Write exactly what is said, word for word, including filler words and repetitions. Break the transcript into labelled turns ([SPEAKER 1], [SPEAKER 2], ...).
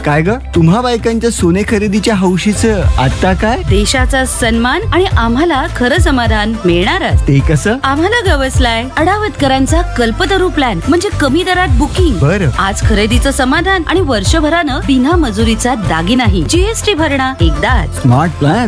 [SPEAKER 1] काय ग, तुम्हा बायकांच्या सोने खरेदीच्या हौशीचं आता काय?
[SPEAKER 2] देशाचा सन्मान आणि आम्हाला खरं समाधान मिळणारच.
[SPEAKER 1] ते कसं?
[SPEAKER 2] आम्हाला गवसलाय अडावतकरांचा कल्पतरू प्लॅन, म्हणजे कमी दरात बुकिंग.
[SPEAKER 1] बरं.
[SPEAKER 2] आज खरेदीचं समाधान आणि वर्षभरानं बिना मजुरीचा दागिनाही. जीएसटी भरणा एकदाच.
[SPEAKER 1] Smart plan.